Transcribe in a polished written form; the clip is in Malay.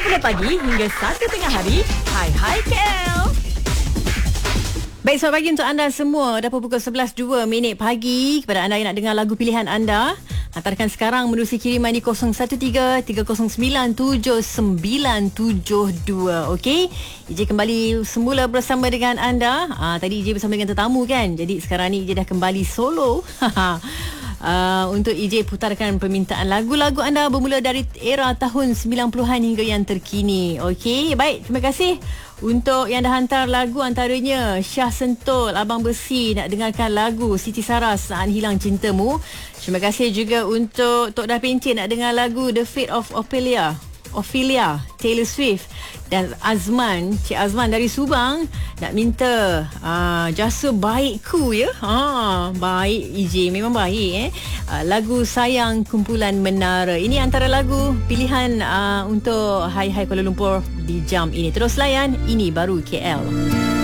9 pagi hingga 1 tengah hari. Hai KL. Baik, selamat pagi untuk anda semua. Dah pukul 11.02 pagi. Kepada anda yang nak dengar lagu pilihan anda, hantarkan sekarang menerusi kiriman di 0173097972. Okey, EJ kembali semula bersama dengan anda. Tadi EJ bersama dengan tetamu kan. Jadi sekarang ni EJ dah kembali solo. Untuk EJ putarkan permintaan lagu-lagu anda bermula dari era tahun 90-an hingga yang terkini. Okey, baik, terima kasih untuk yang dah hantar lagu, antaranya Syah Sentul, Abang Besi nak dengarkan lagu Siti Saras Saat Hilang Cintamu. Terima kasih juga untuk Tok Dah Pencen nak dengar lagu The Fate of Ophelia, Taylor Swift. Dan Azman, Cik Azman dari Subang nak minta Jasa Baikku ya. Baik EJ, memang baik lagu Sayang Kumpulan Menara. Ini antara lagu pilihan untuk Hai Kuala Lumpur di jam ini. Terus layan, ini baru KL.